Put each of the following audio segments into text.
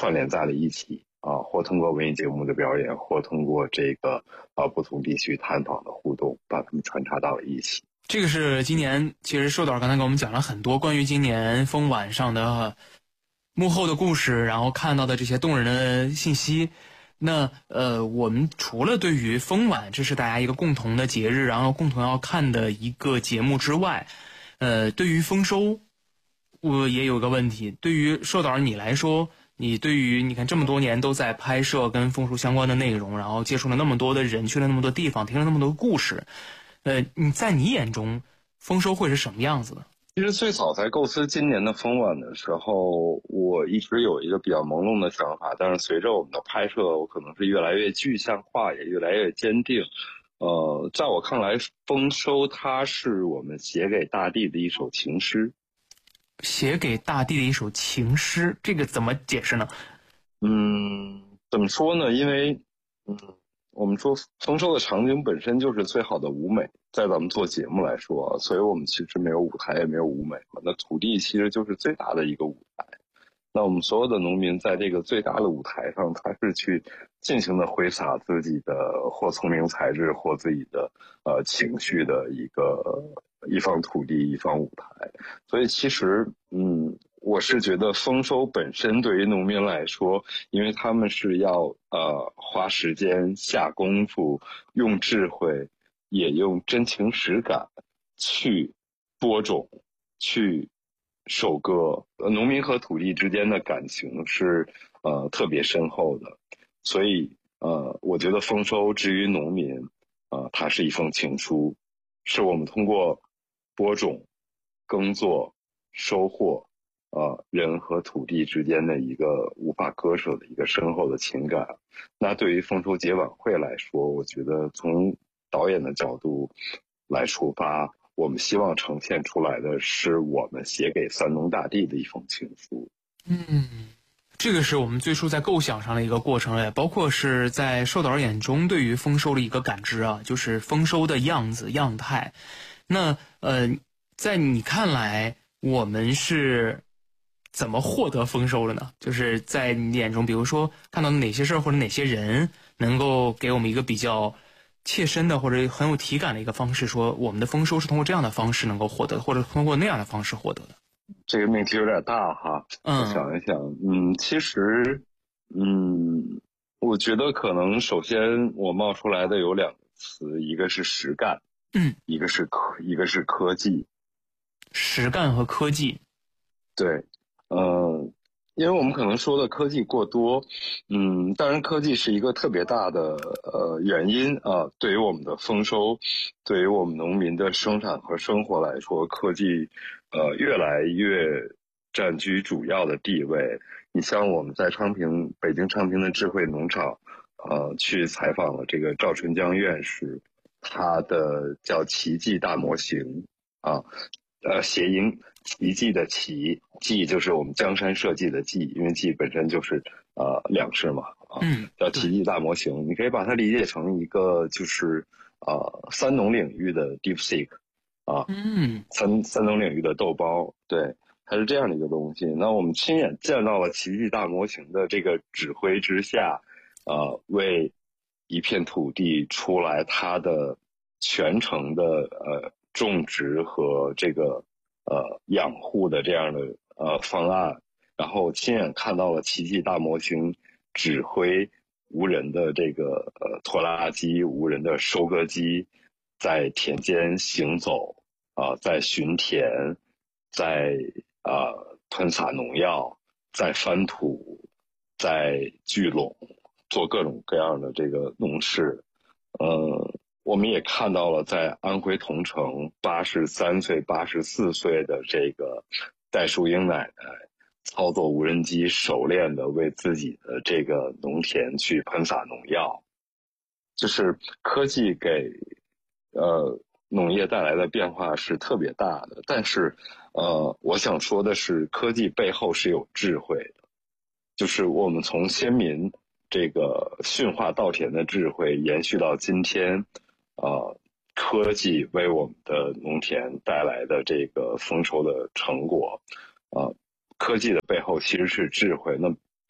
串联在了一起或通过文艺节目的表演，或通过这个不同地区探访的互动，把它们穿插到了一起。 这个是今年，其实寿导刚才给我们讲了很多关于今年风晚上的幕后的故事，然后看到的这些动人的信息。那我们除了对于风晚这是大家一个共同的节日，然后共同要看的一个节目之外，对于丰收，我也有个问题。对于寿导你来说，你对于你看这么多年都在拍摄跟丰收相关的内容，然后接触了那么多的人，去了那么多地方，听了那么多故事，你在你眼中丰收会是什么样子的？ 其实最早在构思今年的风晚的时候，我一直有一个比较朦胧的想法，但是随着我们的拍摄，我可能是越来越具象化，也越来越坚定。在我看来，丰收它是我们写给大地的一首情诗。 写给大地的一首情诗，这个怎么解释呢？ 怎么说呢？因为我们说丰收的场景本身就是最好的舞美，在咱们做节目来说，所以我们其实没有舞台也没有舞美嘛。那土地其实就是最大的一个舞台。那我们所有的农民在这个最大的舞台上，他是去尽情的挥洒自己的或聪明才智或自己的情绪的一方土地一方舞台。所以其实我是觉得丰收本身对于农民来说，因为他们是要花时间下功夫，用智慧，也用真情实感去播种，去收割。农民和土地之间的感情是特别深厚的，所以我觉得丰收之于农民它是一封情书，是我们通过播种、耕作、收获人和土地之间的一个无法割舍的一个深厚的情感。那对于丰收节晚会来说，我觉得从导演的角度来出发，我们希望呈现出来的是我们写给三农大地的一封情书。 这个是我们最初在构想上的一个过程，也包括是在寿导眼中对于丰收的一个感知啊，就是丰收的样子样态。那在你看来，我们是怎么获得丰收的呢？就是在你眼中，比如说看到哪些事儿或者哪些人能够给我们一个比较切身的或者很有体感的一个方式，说我们的丰收是通过这样的方式能够获得的，或者通过那样的方式获得的。 这个命题有点大哈，我想一想，其实，我觉得可能首先我冒出来的有两个词，一个是实干，一个是科技。 实干和科技， 对，因为我们可能说的科技过多，当然科技是一个特别大的原因啊。对于我们的丰收，对于我们农民的生产和生活来说，科技越来越占据主要的地位。你像我们在北京昌平的智慧农场，去采访了这个赵春江院士，他的叫奇迹大模型啊。谐音奇迹的奇，技就是我们江山社稷的稷，因为稷本身就是粮食嘛叫奇迹大模型。你可以把它理解成一个就是三农领域的 DeepSeek 三农领域的豆包，对，它是这样的一个东西。那我们亲眼见到了奇迹大模型的这个指挥之下，为一片土地出来它的全程的种植和这个养护的这样的方案，然后亲眼看到了奇迹大模型指挥无人的这个拖拉机、无人的收割机在田间行走在巡田，在喷洒农药，在翻土，在聚拢，做各种各样的这个农事。我们也看到了在安徽桐城83岁、84岁的这个戴淑英奶奶操作无人机，熟练的为自己的这个农田去喷洒农药。就是科技给农业带来的变化是特别大的，但是我想说的是，科技背后是有智慧的，就是我们从先民这个驯化稻田的智慧延续到今天，科技为我们的农田带来的这个丰收的成果，科技的背后其实是智慧。那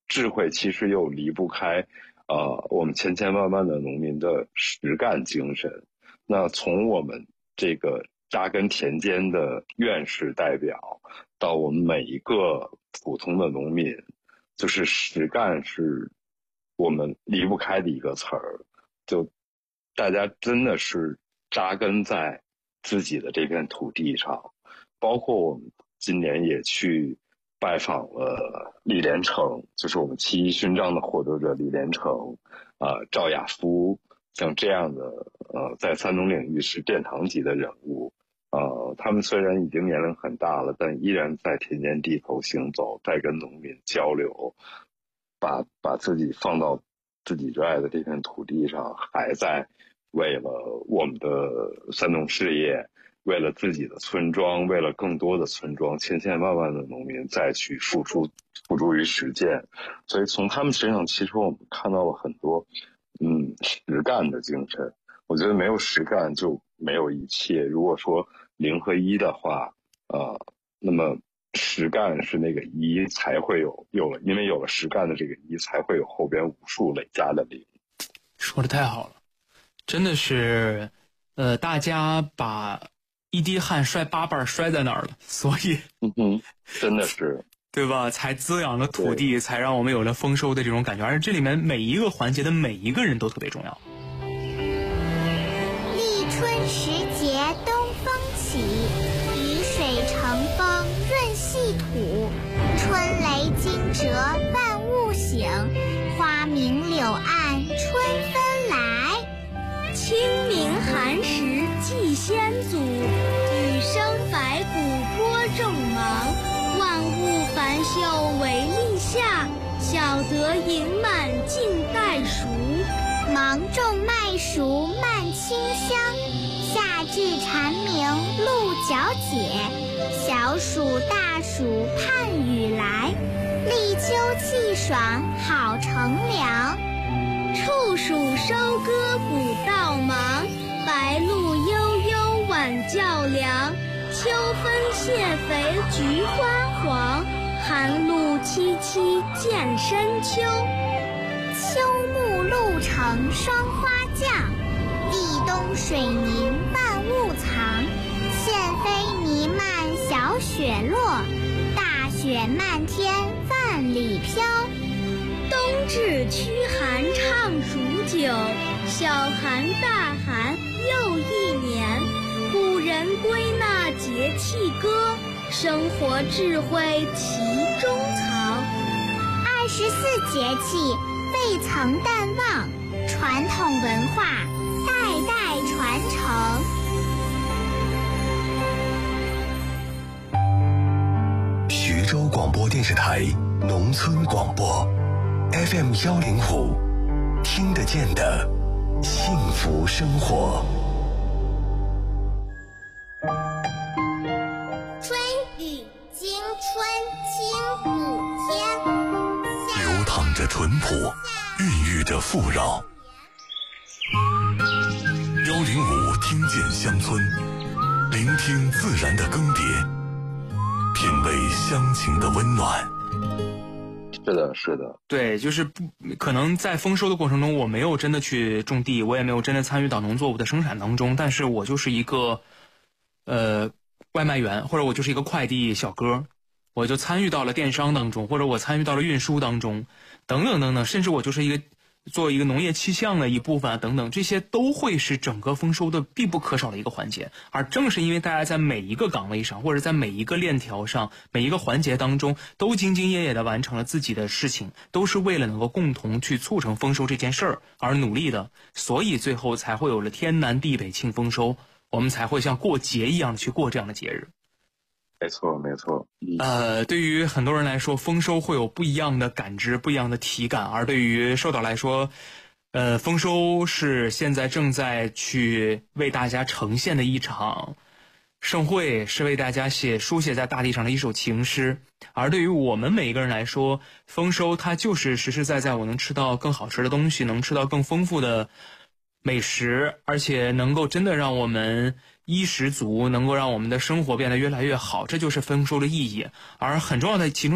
智慧其实又离不开我们千千万万的农民的实干精神。那从我们这个扎根田间的院士代表到我们每一个普通的农民，就是实干是我们离不开的一个词儿。就大家真的是扎根在自己的这片土地上，包括我们今年也去拜访了李连成，就是我们7·1勋章的获得者李连成，赵亚夫，像这样的在三农领域是殿堂级的人物。他们虽然已经年龄很大了，但依然在田间地头行走，在跟农民交流，把自己放到自己热爱的这片土地上，还在为了我们的三农事业，为了自己的村庄，为了更多的村庄，千千万万的农民再去付诸于实践。所以从他们身上，其实我们看到了很多实干的精神。我觉得没有实干就没有一切。如果说0和1的话，那么实干是那个1才会有了，因为有了实干的这个1，才会有后边无数累加的0。 说的太好了，真的是，大家把一滴汗摔8瓣摔在那儿了，所以， 真的是， 对吧？才滋养了土地，才让我们有了丰收的这种感觉，而这里面每一个环节的每一个人都特别重要。 立春时节东风起，雨水乘风润细土，春雷惊蛰万物醒，花明柳暗春分来。 清明寒食祭先祖，雨生百谷播种忙，万物繁秀为立夏，小得盈满尽待熟。 芒种麦熟慢清香，夏至蝉鸣鹿角解，小暑大暑盼雨来，立秋气爽好乘凉。 处暑收割谷稻忙，白露悠悠晚较凉。秋分谢肥菊花黄，寒露凄凄渐深秋。 秋暮露成霜花降，地冬水凝万物藏。线飞弥漫小雪落，大雪漫天万里飘。 冬至驱寒唱数九，小寒大寒又一年。古人归纳节气歌，生活智慧其中藏。 24节气未曾淡忘，传统文化代代传承。 徐州广播电视台农村广播 FM105，听得见的幸福生活。 春雨惊春清谷天， 流淌着淳朴，孕育着富饶。105听见乡村，聆听自然的更迭，品味乡情的温暖。 是的，是的， 对，就是可能在丰收的过程中，我没有真的去种地，我也没有真的参与到农作物的生产当中，但是我就是一个外卖员，或者我就是一个快递小哥，我就参与到了电商当中，或者我参与到了运输当中，等等等等，甚至我就是做一个农业气象的一部分啊，等等，这些都会是整个丰收的必不可少的一个环节。而正是因为大家在每一个岗位上，或者在每一个链条上，每一个环节当中，都兢兢业业地完成了自己的事情，都是为了能够共同去促成丰收这件事儿而努力的，所以最后才会有了天南地北庆丰收，我们才会像过节一样的去过这样的节日。 没错，没错。 对于很多人来说，丰收会有不一样的感知，不一样的体感；而对于寿导来说，丰收是现在正在去为大家呈现的一场盛会，是为大家书写在大地上的一首情诗。而对于我们每一个人来说，丰收它就是实实在在我能吃到更好吃的东西，能吃到更丰富的美食，而且能够真的让我们衣食足，能够让我们的生活变得越来越好，这就是丰收的意义。而很重要的其中